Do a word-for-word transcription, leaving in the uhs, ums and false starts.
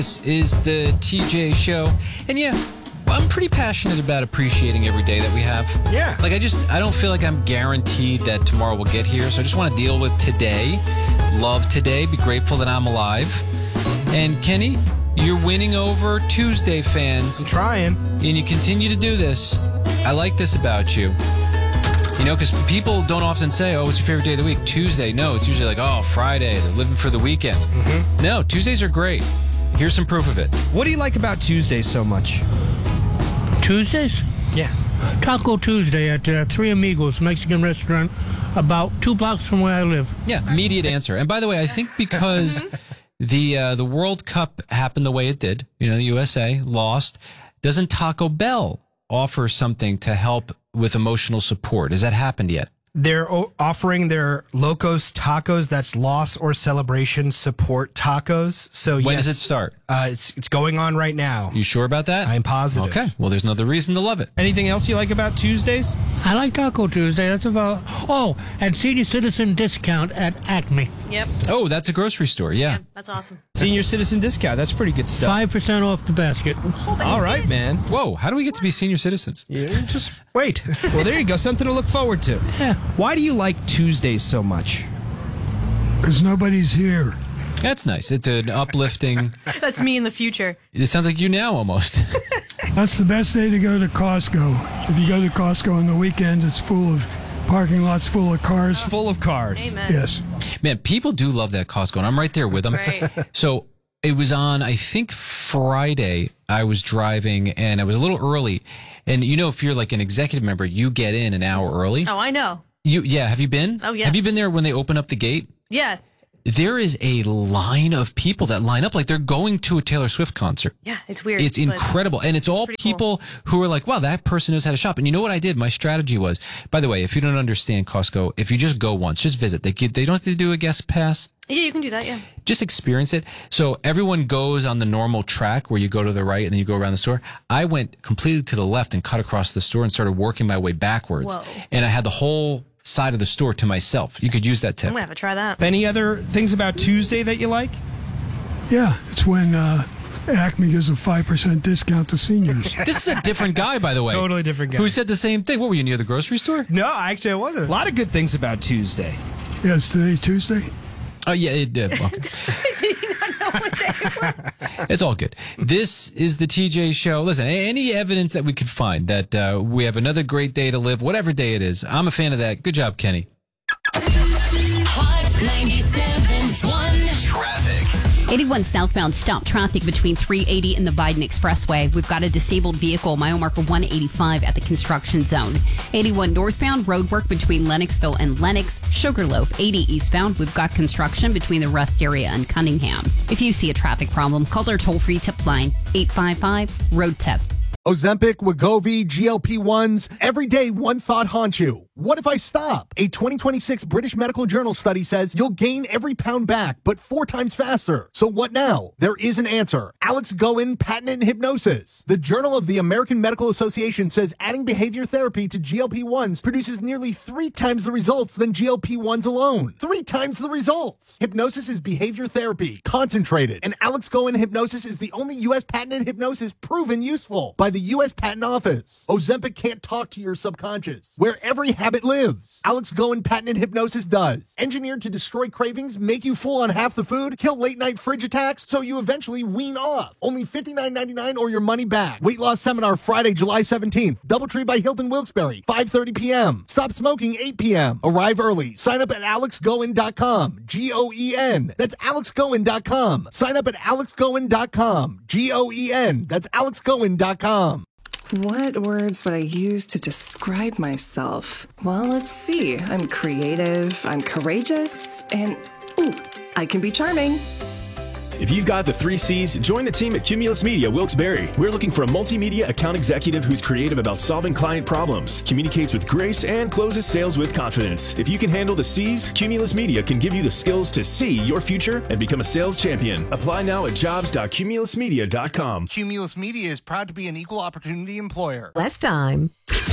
This is the T J Show. And yeah, I'm pretty passionate about appreciating every day that we have. Yeah. Like, I just, I don't feel like I'm guaranteed that tomorrow will get here. So I just want to deal with today, love today, be grateful that I'm alive. And Kenny, you're winning over Tuesday fans. I'm trying. And you continue to do this. I like this about you. You know, because people don't often say, oh, what's your favorite day of the week? Tuesday. No, it's usually like, oh, Friday. They're living for the weekend. Mm-hmm. No, Tuesdays are great. Here's some proof of it. What do you like about Tuesdays so much? Tuesdays? Yeah. Taco Tuesday at uh, Three Amigos Mexican restaurant about two blocks from where I live. Yeah, immediate answer. And by the way, I think because the uh, the World Cup happened the way it did, you know, the U S A lost, doesn't Taco Bell offer something to help with emotional support? Has that happened yet? They're o- offering their Locos Tacos. That's loss or celebration support tacos. So When yes, does it start? Uh, it's it's going on right now. You sure about that? I'm positive. Okay. Well, there's another reason to love it. Anything else you like about Tuesdays? I like Taco Tuesday. That's about... Oh, and senior citizen discount at Acme. Yep. Oh, that's a grocery store. Yeah. Yeah, that's awesome. Senior citizen discount. That's pretty good stuff. five percent off the basket. All right, man. Whoa, how do we get to be senior citizens? You just wait. Well, there you go. Something to look forward to. Yeah. Why do you like Tuesdays so much? Because nobody's here. That's nice. It's an uplifting... That's me in the future. It sounds like you now, almost. That's the best day to go to Costco. If you go to Costco on the weekends, it's full of parking lots full of cars. Full of cars. Amen. Yes. Man, people do love that Costco, and I'm right there with them. Right. So it was on, I think, Friday. I was driving, and I was a little early. And you know, if you're like an executive member, you get in an hour early. Oh, I know. You, yeah. Have you been? Oh, yeah. Have you been there when they open up the gate? Yeah. There is a line of people that line up like they're going to a Taylor Swift concert. Yeah, it's weird. It's incredible. And it's, it's all people cool. who are like, wow, that person knows how to shop. And you know what I did? My strategy was, by the way, if you don't understand Costco, if you just go once, just visit. They give, they don't have to do a guest pass. Yeah, you can do that, yeah. Just experience it. So everyone goes on the normal track where you go to the right and then you go around the store. I went completely to the left and cut across the store and started working my way backwards. Whoa. And I had the whole side of the store to myself. You could use that tip. I'm going to have to try that. Any other things about Tuesday that you like? Yeah, it's when uh, Acme gives a five percent discount to seniors. This is a different guy, by the way. Totally different guy. Who said the same thing. What, were you near the grocery store? No, actually I wasn't. A lot of good things about Tuesday. Yes, today's Tuesday. Oh, yeah, it did. Well, it's all good. This is the T J Show. Listen, any evidence that we could find that uh, we have another great day to live, whatever day it is, I'm a fan of that. Good job, Kenny. Hot ninety-seven point one Traffic. eighty-one southbound stop traffic between three eighty and the Biden Expressway. We've got a disabled vehicle, mile marker one eighty-five at the construction zone. eighty-one northbound roadwork between Lennoxville and Lennox. Sugarloaf eighty eastbound. We've got construction between the Rust area and Cunningham. If you see a traffic problem, call our toll-free tip line eight five five road tip. Ozempic, Wegovy, G L P ones. Every day, one thought haunts you. What if I stop? A twenty twenty-six British Medical Journal study says you'll gain every pound back, but four times faster. So what now? There is an answer. Alex Goen, patented hypnosis. The Journal of the American Medical Association says adding behavior therapy to G L P ones produces nearly three times the results than G L P ones alone. Three times the results. Hypnosis is behavior therapy, concentrated, and Alex Goen hypnosis is the only U S patented hypnosis proven useful by the U S Patent Office. Ozempic can't talk to your subconscious, where every habit lives. Alex Goen patented hypnosis does. Engineered to destroy cravings, make you full on half the food, kill late night fridge attacks, so you eventually wean off. Only fifty-nine ninety-nine or your money back. Weight loss seminar Friday, July seventeenth. Doubletree by Hilton Wilkes-Barre, five thirty p.m. Stop smoking, eight p.m. Arrive early. Sign up at alex goen dot com. G O E N. That's alex goen dot com. Sign up at alex goen dot com. G O E N. That's alex goen dot com. What words would I use to describe myself? Well, let's see. I'm creative, I'm courageous, and ooh, I can be charming. If you've got the three C's, join the team at Cumulus Media Wilkes-Barre. We're looking for a multimedia account executive who's creative about solving client problems, communicates with grace, and closes sales with confidence. If you can handle the C's, Cumulus Media can give you the skills to see your future and become a sales champion. Apply now at jobs dot cumulus media dot com. Cumulus Media is proud to be an equal opportunity employer. Last time.